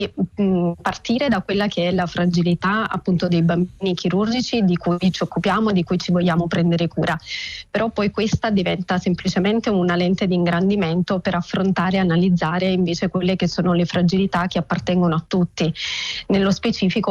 partire da quella che è la fragilità appunto dei bambini chirurgici di cui ci occupiamo, di cui ci vogliamo prendere cura, però poi questa diventa semplicemente una lente di ingrandimento per affrontare e analizzare invece quelle che sono le fragilità che appartengono a tutti, nello specifico